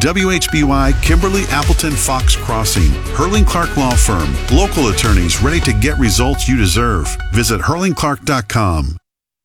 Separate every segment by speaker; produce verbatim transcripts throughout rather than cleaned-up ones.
Speaker 1: W H B Y Kimberly Appleton Fox Crossing, Hurling Clark Law Firm, local attorneys ready to get results you deserve. Visit hurling clark dot com.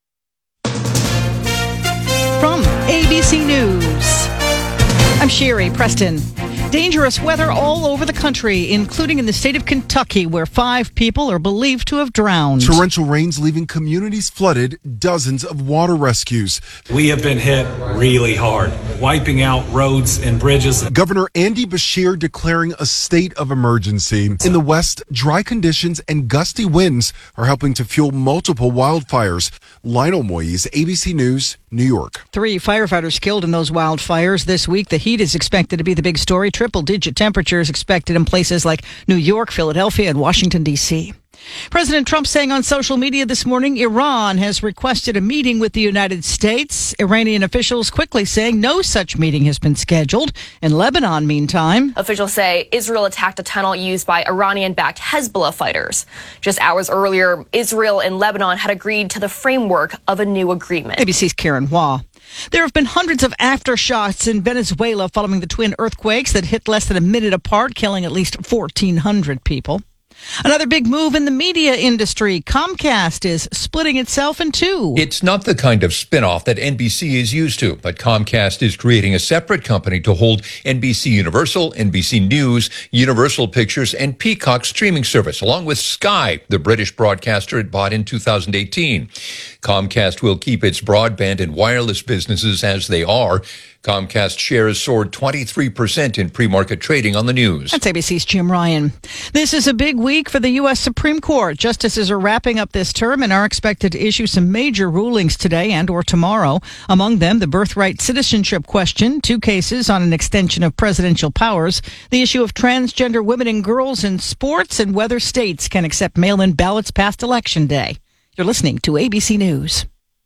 Speaker 2: From A B C News, I'm Sherry Preston. Dangerous weather all over the country, including in the state of Kentucky, where five people are believed to have drowned.
Speaker 3: Torrential rains leaving communities flooded, dozens of water rescues.
Speaker 4: We have been hit really hard, wiping out roads and bridges.
Speaker 3: Governor Andy Beshear declaring a state of emergency. In the West, dry conditions and gusty winds are helping to fuel multiple wildfires. Lionel Moyes, A B C News, New York.
Speaker 2: Three firefighters killed in those wildfires this week. The heat is expected to be the big story. Triple-digit temperatures expected in places like New York, Philadelphia, and Washington, D C President Trump saying on social media this morning, Iran has requested a meeting with the United States. Iranian officials quickly saying no such meeting has been scheduled. In Lebanon, meantime,
Speaker 5: officials say Israel attacked a tunnel used by Iranian-backed Hezbollah fighters. Just hours earlier, Israel and Lebanon had agreed to the framework of a new agreement.
Speaker 2: A B C's Karen Hua. There have been hundreds of aftershocks in Venezuela following the twin earthquakes that hit less than a minute apart, killing at least fourteen hundred people. Another big move in the media industry. Comcast is splitting itself in two.
Speaker 6: It's not the kind of spinoff that N B C is used to, but Comcast is creating a separate company to hold N B C Universal, N B C News, Universal Pictures, and Peacock streaming service, along with Sky, the British broadcaster it bought in two thousand eighteen. Comcast will keep its broadband and wireless businesses as they are. Comcast shares soared twenty-three percent in pre-market trading on the news.
Speaker 2: That's A B C's Jim Ryan. This is a big week for the U S Supreme Court. Justices are wrapping up this term and are expected to issue some major rulings today and or tomorrow. Among them, the birthright citizenship question, two cases on an extension of presidential powers, the issue of transgender women and girls in sports, and whether states can accept mail-in ballots past Election Day. You're listening to A B C News.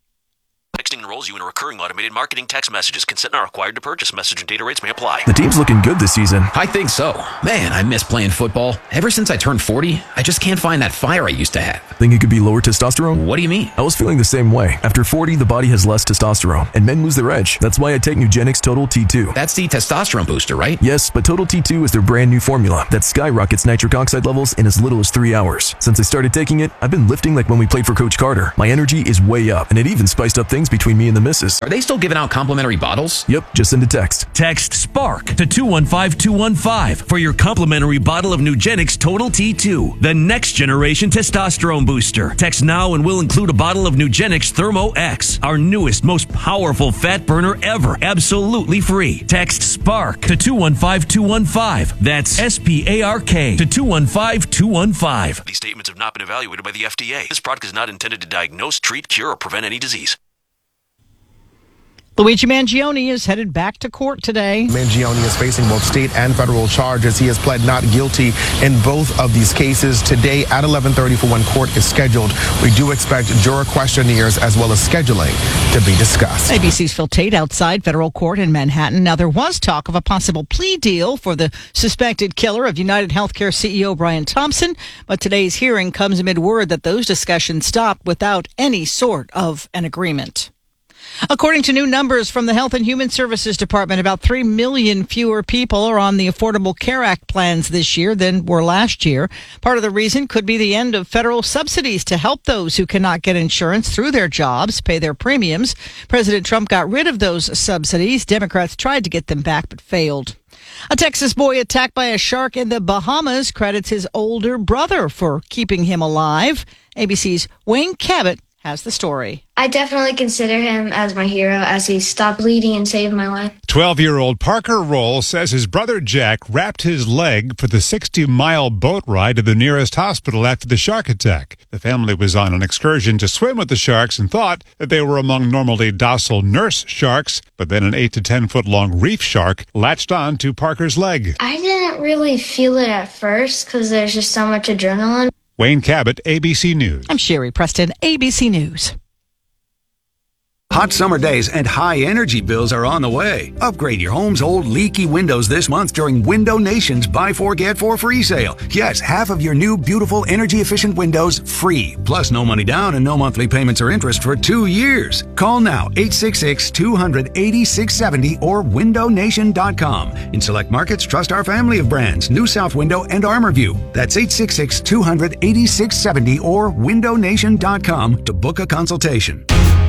Speaker 7: Texting enrolls you in a recurring automated marketing text messages. Consent not required to purchase. Message and data rates may apply.
Speaker 8: The team's looking good this season.
Speaker 9: I think so. Man, I miss playing football. Ever since I turned forty, I just can't find that fire I used to have.
Speaker 8: Think it could be lower testosterone?
Speaker 9: What do you mean?
Speaker 8: I was feeling the same way. After forty, the body has less testosterone, and men lose their edge. That's why I take Nugenix Total T two.
Speaker 9: That's the testosterone booster, right?
Speaker 8: Yes, but Total T two is their brand new formula that skyrockets nitric oxide levels in as little as three hours. Since I started taking it, I've been lifting like when we played for Coach Carter. My energy is way up, and it even spiced up things between me and the missus.
Speaker 9: Are they still giving out complimentary bottles?
Speaker 8: Yep, just send a text.
Speaker 10: Text SPARK to two one five two one five for your complimentary bottle of Nugenix Total T two, the next generation testosterone booster. Text now and we'll include a bottle of Nugenix Thermo X, our newest, most powerful fat burner ever, absolutely free. Text SPARK to two one five two one five. That's S P A R K to two one five two one five.
Speaker 7: These statements have not been evaluated by the F D A. This product is not intended to diagnose, treat, cure, or prevent any disease.
Speaker 2: Luigi Mangione is headed back to court today.
Speaker 11: Mangione is facing both state and federal charges. He has pled not guilty in both of these cases. Today at eleven thirty for when court is scheduled. We do expect juror questionnaires as well as scheduling to be discussed.
Speaker 2: A B C's Phil Tate outside federal court in Manhattan. Now, there was talk of a possible plea deal for the suspected killer of United Healthcare C E O Brian Thompson, but today's hearing comes amid word that those discussions stopped without any sort of an agreement. According to new numbers from the Health and Human Services Department, about three million fewer people are on the Affordable Care Act plans this year than were last year. Part of the reason could be the end of federal subsidies to help those who cannot get insurance through their jobs pay their premiums. President Trump got rid of those subsidies. Democrats tried to get them back but failed. A Texas boy attacked by a shark in the Bahamas credits his older brother for keeping him alive. A B C's Wayne Cabot has the story.
Speaker 12: I definitely consider him as my hero as he stopped bleeding and saved my life.
Speaker 13: twelve-year-old Parker Roll says his brother Jack wrapped his leg for the sixty-mile boat ride to the nearest hospital after the shark attack. The family was on an excursion to swim with the sharks and thought that they were among normally docile nurse sharks, but then an eight to ten foot long reef shark latched on to Parker's leg.
Speaker 12: I didn't really feel it at first because there's just so much adrenaline.
Speaker 13: Wayne Cabot, A B C News.
Speaker 2: I'm Sherry Preston, A B C News.
Speaker 14: Hot summer days and high energy bills are on the way. Upgrade your home's old leaky windows this month during Window Nation's Buy Four Get Four free sale. Yes, half of your new beautiful energy efficient windows free. Plus no money down and no monthly payments or interest for two years. Call now eight six six, two hundred, eighty-six seventy or window nation dot com. In select markets, trust our family of brands, New South Window and ArmorView. That's eight six six, two hundred, eighty-six seventy or window nation dot com to book a consultation.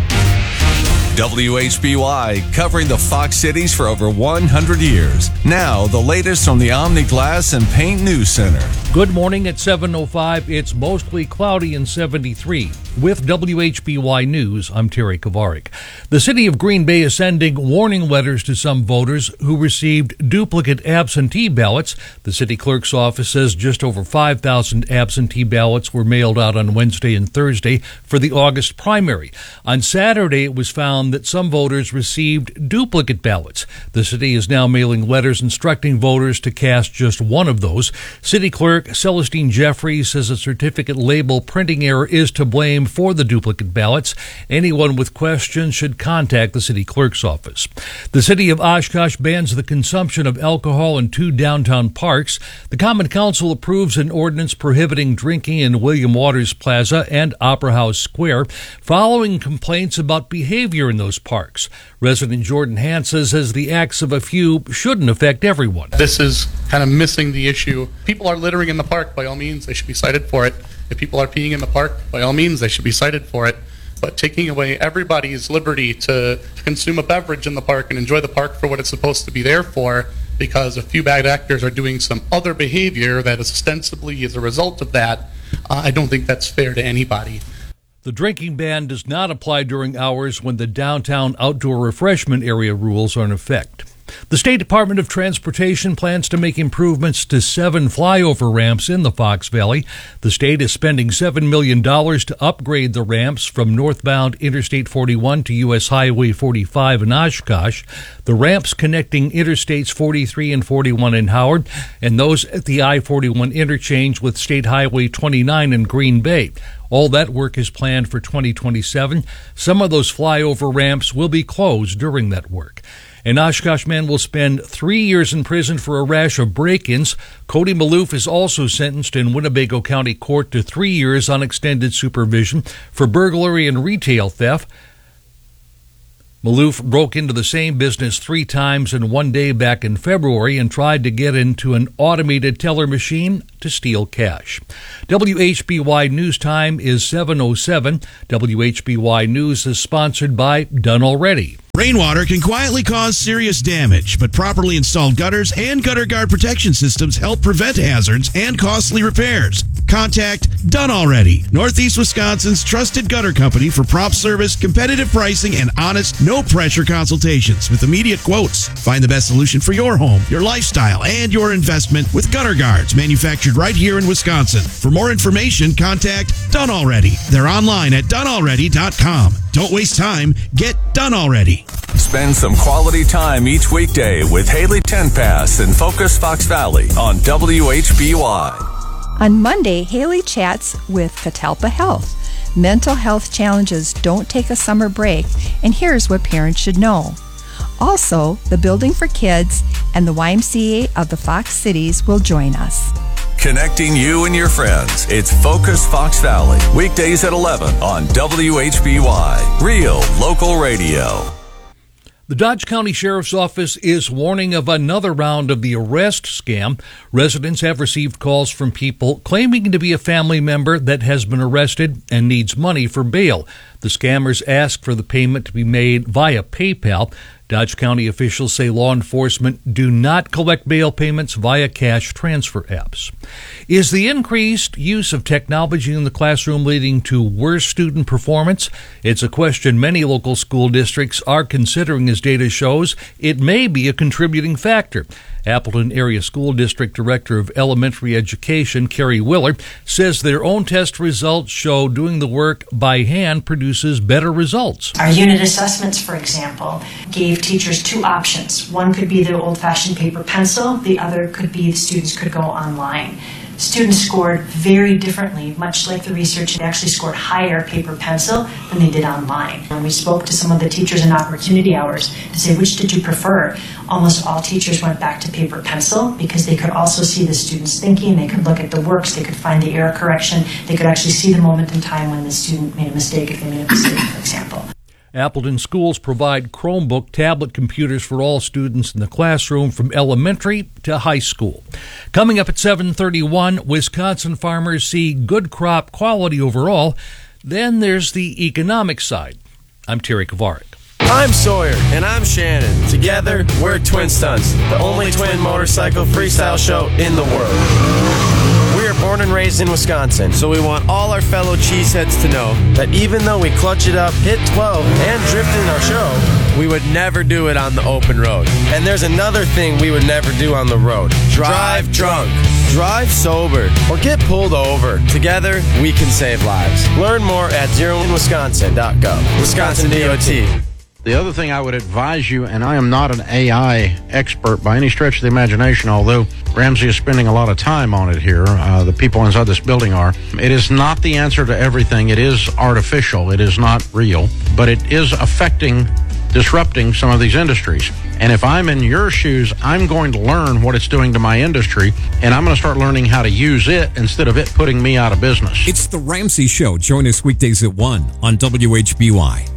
Speaker 15: W H B Y, covering the Fox Cities for over one hundred years. Now, the latest from the Omni Glass and Paint News Center.
Speaker 16: Good morning at seven oh five. It's mostly cloudy and seventy-three. With W H B Y News, I'm Terry Kovarik. The city of Green Bay is sending warning letters to some voters who received duplicate absentee ballots. The city clerk's office says just over five thousand absentee ballots were mailed out on Wednesday and Thursday for the August primary. On Saturday, it was found that some voters received duplicate ballots. The city is now mailing letters instructing voters to cast just one of those. City Clerk Celestine Jeffries says a certificate label printing error is to blame for the duplicate ballots. Anyone with questions should contact the city clerk's office. The city of Oshkosh bans the consumption of alcohol in two downtown parks. The Common Council approves an ordinance prohibiting drinking in William Waters Plaza and Opera House Square following complaints about behavior in those parks. Resident Jordan Hansa says the acts of a few shouldn't affect everyone.
Speaker 17: This is kind of missing the issue. People are littering in the park. By all means, they should be cited for it. If people are peeing in the park, by all means, they should be cited for it. But taking away everybody's liberty to, to consume a beverage in the park and enjoy the park for what it's supposed to be there for, because a few bad actors are doing some other behavior that is ostensibly as a result of that, uh, I don't think that's fair to anybody.
Speaker 16: The drinking ban does not apply during hours when the downtown outdoor refreshment area rules are in effect. The State Department of Transportation plans to make improvements to seven flyover ramps in the Fox Valley. The state is spending seven million dollars to upgrade the ramps from northbound Interstate forty-one to U S Highway forty-five in Oshkosh, the ramps connecting Interstates forty-three and forty-one in Howard, and those at the I forty-one interchange with State Highway twenty-nine in Green Bay. All that work is planned for twenty twenty-seven. Some of those flyover ramps will be closed during that work. An Oshkosh man will spend three years in prison for a rash of break-ins. Cody Maloof is also sentenced in Winnebago County Court to three years on extended supervision for burglary and retail theft. Maloof broke into the same business three times in one day back in February and tried to get into an automated teller machine to steal cash. W H B Y News Time is seven oh seven. W H B Y News is sponsored by Done Already.
Speaker 18: Rainwater can quietly cause serious damage, but properly installed gutters and gutter guard protection systems help prevent hazards and costly repairs. Contact Done Already, Northeast Wisconsin's trusted gutter company for prompt service, competitive pricing, and honest, no-pressure consultations with immediate quotes. Find the best solution for your home, your lifestyle, and your investment with gutter guards manufactured right here in Wisconsin. For more information, contact Done Already. They're online at done already dot com. Don't waste time. Get Done Already.
Speaker 15: Spend some quality time each weekday with Haley Tenpass in Focus Fox Valley on W H B Y.
Speaker 19: On Monday, Haley chats with Catalpa Health. Mental health challenges don't take a summer break, and here's what parents should know. Also, the Building for Kids and the Y M C A of the Fox Cities will join us.
Speaker 15: Connecting you and your friends. It's Focus Fox Valley. Weekdays at eleven on W H B Y. Real local radio.
Speaker 16: The Dodge County Sheriff's Office is warning of another round of the arrest scam. Residents have received calls from people claiming to be a family member that has been arrested and needs money for bail. The scammers ask for the payment to be made via PayPal. Dodge County officials say law enforcement do not collect bail payments via cash transfer apps. Is the increased use of technology in the classroom leading to worse student performance? It's a question many local school districts are considering, as data shows it may be a contributing factor. Appleton Area School District Director of Elementary Education, Carrie Willer, says their own test results show doing the work by hand produces better results.
Speaker 20: Our unit assessments, for example, gave teachers two options. One could be the old-fashioned paper pencil. The other could be the students could go online. students scored very differently, much like the research, they actually scored higher paper pencil than they did online. When we spoke to some of the teachers in opportunity hours to say, which did you prefer? Almost all teachers went back to paper pencil because they could also see the students thinking, they could look at the works, they could find the error correction, they could actually see the moment in time when the student made a mistake, if they made a mistake, for example.
Speaker 16: Appleton schools provide Chromebook tablet computers for all students in the classroom from elementary to high school. Coming up at seven thirty-one, Wisconsin farmers see good crop quality overall. Then there's the economic side. I'm Terry Kovarik.
Speaker 21: I'm Sawyer. And I'm Shannon. Together, we're Twin Stunts, the only twin motorcycle freestyle show in the world. We are born and raised in Wisconsin, so we want all our fellow cheeseheads to know that even though we clutch it up, hit twelve, and drift in our show, we would never do it on the open road. And there's another thing we would never do on the road. Drive drunk. Drive sober. Or get pulled over. Together, we can save lives. Learn more at zero in wisconsin dot gov. Wisconsin D O T.
Speaker 22: The other thing I would advise you, and I am not an A I expert by any stretch of the imagination, although Ramsey is spending a lot of time on it here, uh, the people inside this building are, it is not the answer to everything. It is artificial. It is not real. But it is affecting, disrupting some of these industries. And if I'm in your shoes, I'm going to learn what it's doing to my industry, and I'm going to start learning how to use it instead of it putting me out of business.
Speaker 23: It's The Ramsey Show. Join us weekdays at one on W H B Y.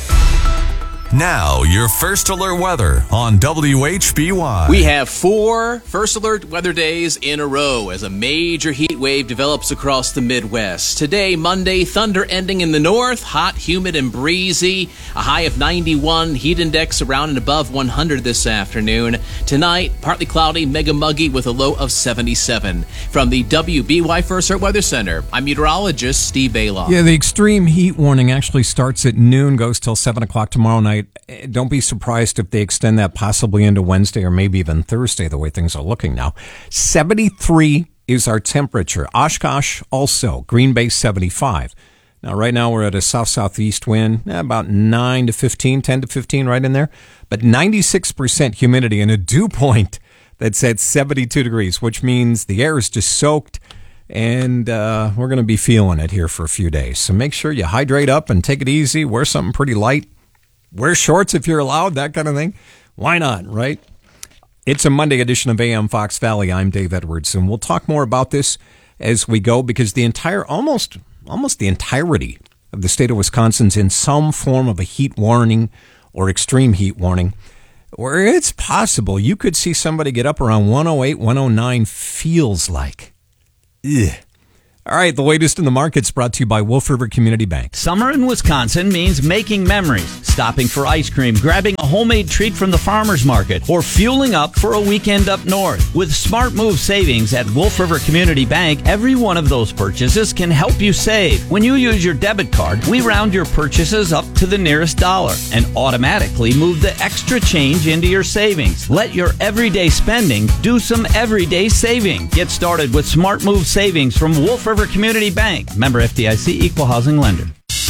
Speaker 15: Now, your First Alert weather on W H B Y.
Speaker 24: We have four First Alert weather days in a row as a major heat wave develops across the Midwest. Today, Monday, thunder ending in the north, hot, humid, and breezy. A high of ninety-one, heat index around and above one hundred this afternoon. Tonight, partly cloudy, mega muggy with a low of seventy-seven. From the W B Y First Alert Weather Center, I'm meteorologist Steve Bailoff.
Speaker 25: Yeah, the extreme heat warning actually starts at noon, goes till seven o'clock tomorrow night. Don't be surprised if they extend that possibly into Wednesday or maybe even Thursday, the way things are looking now. seventy-three is our temperature. Oshkosh also. Green Bay seventy-five. Now, right now we're at a south-southeast wind, eh, about nine to fifteen, ten to fifteen right in there. But ninety-six percent humidity and a dew point that's at seventy-two degrees, which means the air is just soaked. And uh, we're going to be feeling it here for a few days. So make sure you hydrate up and take it easy. Wear something pretty light. Wear shorts if you're allowed, that kind of thing. Why not, right? It's a Monday edition of A M Fox Valley. I'm Dave Edwards, and we'll talk more about this as we go because the entire, almost, almost the entirety of the state of Wisconsin's in some form of a heat warning or extreme heat warning, where it's possible you could see somebody get up around one oh eight, one oh nine, feels like. Ugh. All right, the latest in the market's brought to you by Wolf River Community Bank.
Speaker 26: Summer in Wisconsin means making memories, stopping for ice cream, grabbing a homemade treat from the farmer's market, or fueling up for a weekend up north. With Smart Move savings at Wolf River Community Bank, every one of those purchases can help you save. When you use your debit card, we round your purchases up to the nearest dollar and automatically move the extra change into your savings. Let your everyday spending do some everyday saving. Get started with Smart Move savings from Wolf River Community Bank. Member F D I C, Equal Housing Lender.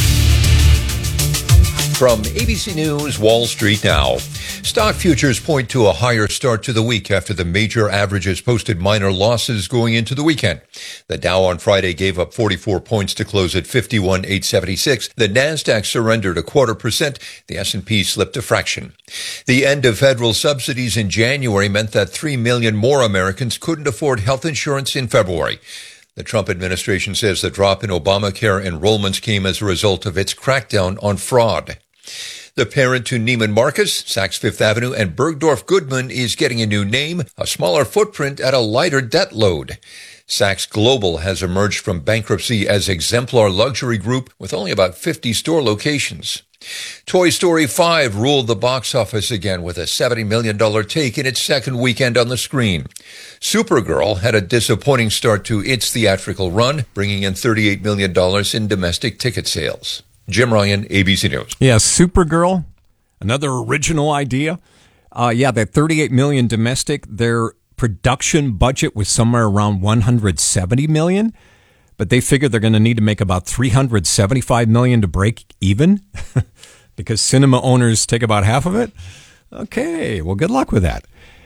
Speaker 6: From A B C News, Wall Street Now. Stock futures point to a higher start to the week after the major averages posted minor losses going into the weekend. The Dow on Friday gave up forty-four points to close at fifty-one eight seventy-six. The Nasdaq surrendered a quarter percent. The S and P slipped a fraction. The end of federal subsidies in January meant that three million more Americans couldn't afford health insurance in February. The Trump administration says the drop in Obamacare enrollments came as a result of its crackdown on fraud. The parent to Neiman Marcus, Saks Fifth Avenue, and Bergdorf Goodman is getting a new name, a smaller footprint, and a lighter debt load. Saks Global has emerged from bankruptcy as exemplar luxury group with only about fifty store locations. Toy Story five ruled the box office again with a seventy million dollars take in its second weekend on the screen. Supergirl had a disappointing start to its theatrical run, bringing in thirty-eight million dollars in domestic ticket sales. Jim Ryan, A B C News.
Speaker 25: Yeah, Supergirl, another original idea. Uh, yeah, that thirty-eight million dollars domestic, their production budget was somewhere around one hundred seventy million dollars. But they figure they're going to need to make about three hundred seventy-five million dollars to break even because cinema owners take about half of it. Okay, well, good luck with that.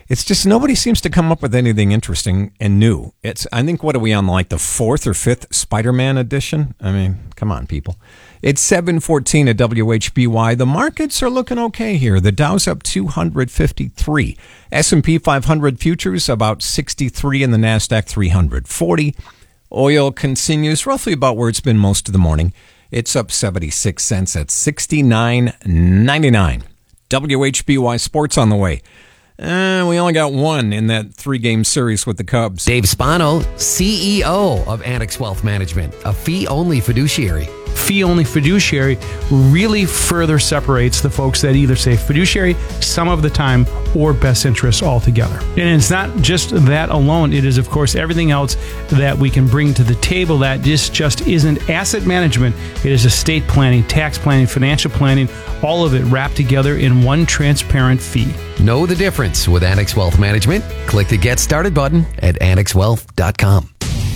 Speaker 25: It's just nobody seems to come up with anything interesting and new. It's I think, what are we on, like the fourth or fifth Spider-Man edition? I mean, come on, people. It's seven fourteen at W H B Y. The markets are looking okay here. The Dow's up two hundred fifty-three. S and P five hundred futures about sixty-three, and the NASDAQ three hundred forty. Oil continues roughly about where it's been most of the morning. It's up seventy-six cents at sixty-nine ninety-nine. W H B Y Sports on the way. Uh, we only got one in that three-game series with the Cubs.
Speaker 1: Dave Spano, C E O of Annex Wealth Management, a fee-only fiduciary.
Speaker 3: Fee-only fiduciary really further separates the folks that either say fiduciary some of the time or best interests altogether. And it's not just that alone. It is, of course, everything else that we can bring to the table that just, just isn't asset management. It is estate planning, tax planning, financial planning, all of it wrapped together in one transparent fee.
Speaker 1: Know the difference with Annex Wealth Management. Click the Get Started button at annex wealth dot com.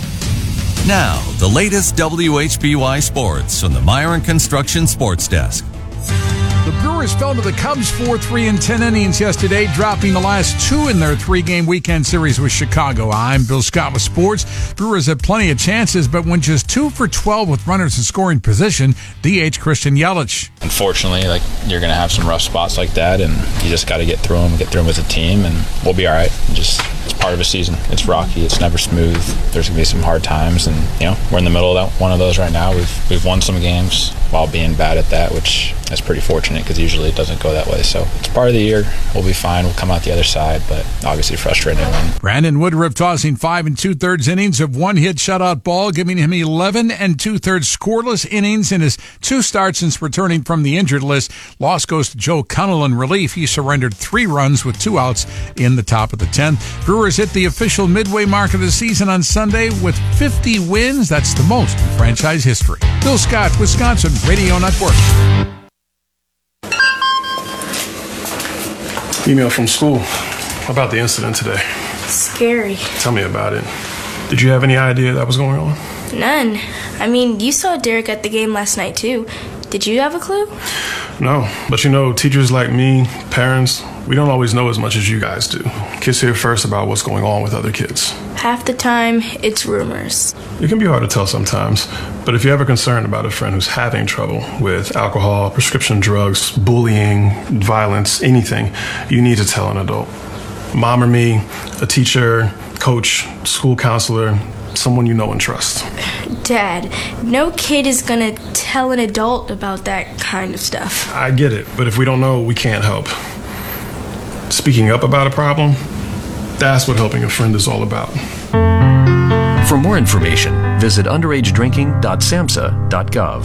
Speaker 15: Now, the latest W H B Y sports from the Myron Construction Sports Desk.
Speaker 4: The Brewers fell to the Cubs four three in ten innings yesterday, dropping the last two in their three-game weekend series with Chicago. I'm Bill Scott with sports. Brewers had plenty of chances, but went just two for twelve with runners in scoring position. D H Christian Yelich.
Speaker 5: Unfortunately, like you're going to have some rough spots like that, and you just got to get through them, get through them as a team, and we'll be all right. Just it's part of a season. It's rocky. It's never smooth. There's going to be some hard times, and you know we're in the middle of that, one of those right now. We've we've won some games while being bad at that, which is pretty fortunate because usually it doesn't go that way. So it's part of the year. We'll be fine. We'll come out the other side, but obviously frustrating one.
Speaker 4: Brandon Woodruff tossing five and two-thirds innings of one-hit shutout ball, giving him eleven and two-thirds scoreless innings in his two starts since returning from the injured list. Loss goes to Joe Connell in relief. He surrendered three runs with two outs in the top of the tenth. Brewers hit the official midway mark of the season on Sunday with fifty wins. That's the most in franchise history. Bill Scott, Wisconsin Radio Network.
Speaker 8: Email from school about the incident today.
Speaker 9: Scary.
Speaker 8: Tell me about it. Did you have any idea that was going on?
Speaker 9: None. I mean, you saw Derek at the game last night, too. Did you have a clue?
Speaker 8: No, but you know, teachers like me, parents, we don't always know as much as you guys do. Kids hear first about what's going on with other kids.
Speaker 9: Half the time, it's rumors.
Speaker 8: It can be hard to tell sometimes, but if you're ever concerned about a friend who's having trouble with alcohol, prescription drugs, bullying, violence, anything, you need to tell an adult. Mom or me, a teacher, coach, school counselor, someone you know and trust.
Speaker 9: Dad, no kid is gonna tell an adult about that kind of stuff.
Speaker 8: I get it, but if we don't know, we can't help. Speaking up about a problem, that's what helping a friend is all about.
Speaker 27: For more information, visit underage drinking dot samhsa dot gov.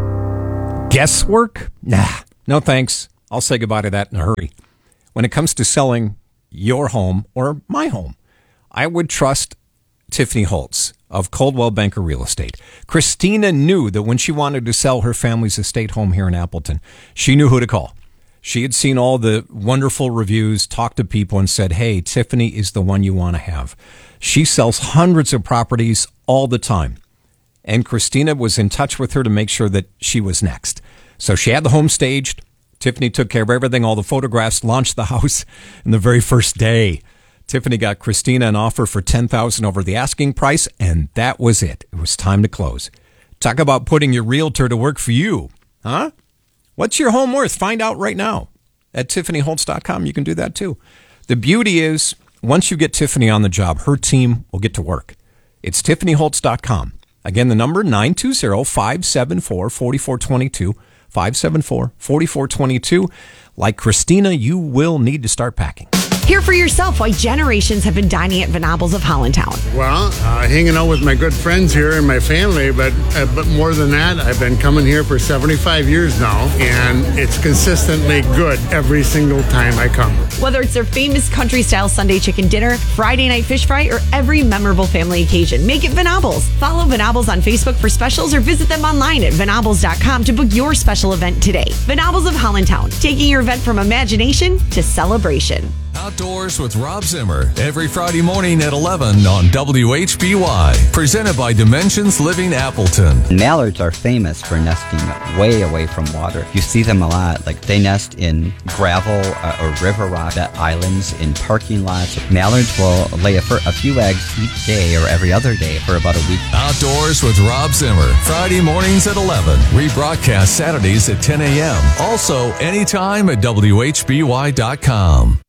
Speaker 25: Guesswork? Nah, no thanks. I'll say goodbye to that in a hurry. When it comes to selling your home or my home, I would trust Tiffany Holtz of Coldwell Banker Real Estate. Christina knew that when she wanted to sell her family's estate home here in Appleton, she knew who to call. She had seen all the wonderful reviews, talked to people, and said, hey, Tiffany is the one you want to have. She sells hundreds of properties all the time. And Christina was in touch with her to make sure that she was next. So she had the home staged. Tiffany took care of everything, all the photographs, launched the house in the very first day. Tiffany got Christina an offer for ten thousand dollars over the asking price, and that was it. It was time to close. Talk about putting your realtor to work for you, huh? What's your home worth? Find out right now at tiffany holtz dot com. You can do that too. The beauty is, once you get Tiffany on the job, her team will get to work. It's tiffany holtz dot com. Again, the number nine two zero, five seven four, four four two two, five seven four, four four two two. Like Christina, you will need to start packing.
Speaker 28: Hear for yourself why generations have been dining at Venables of Hollandtown.
Speaker 29: Well, uh, hanging out with my good friends here and my family, but uh, but more than that, I've been coming here for seventy-five years now, and it's consistently good every single time I come.
Speaker 28: Whether it's their famous country-style Sunday chicken dinner, Friday night fish fry, or every memorable family occasion, make it Venables. Follow Venables on Facebook for specials or visit them online at venables dot com to book your special event today. Venables of Hollandtown, taking your event from imagination to celebration.
Speaker 15: Outdoors with Rob Zimmer every Friday morning at eleven on W H B Y. Presented by Dimensions Living Appleton.
Speaker 2: Mallards are famous for nesting way away from water. You see them a lot. Like they nest in gravel uh, or river rock islands, in parking lots. Mallards will lay a, a few eggs each day or every other day for about a week.
Speaker 15: Outdoors with Rob Zimmer. Friday mornings at eleven. Rebroadcast Saturdays at ten a.m. Also anytime at W H B Y dot com.